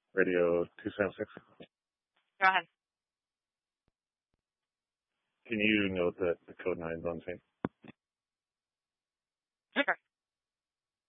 Radio 276. Go ahead. Can you note that the code 9 is on scene? Sure.